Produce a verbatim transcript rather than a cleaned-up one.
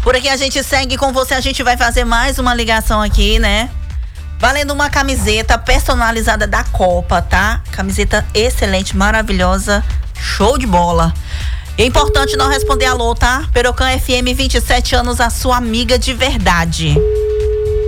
Por aqui a gente segue com você, a gente vai fazer mais uma ligação aqui, né? Valendo uma camiseta personalizada da Copa, tá? Camiseta excelente, maravilhosa, show de bola. É importante não responder alô, tá? Perocan F M, vinte e sete anos, a sua amiga de verdade.